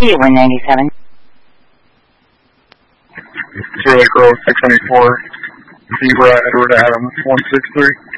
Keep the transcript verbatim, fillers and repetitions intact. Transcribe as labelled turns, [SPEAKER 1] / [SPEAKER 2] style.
[SPEAKER 1] one ninety-seven.
[SPEAKER 2] Zero Grove six ninety-four, Zebra Edward Adams one six three.